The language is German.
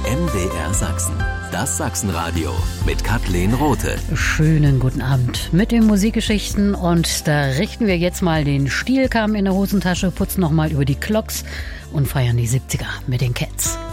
MDR Sachsen. Das Sachsenradio mit Kathleen Rothe. Schönen guten Abend mit den Musikgeschichten. Und da richten wir jetzt mal den Stielkamm in der Hosentasche, putzen nochmal über die Clocks und feiern die 70er mit den Cats.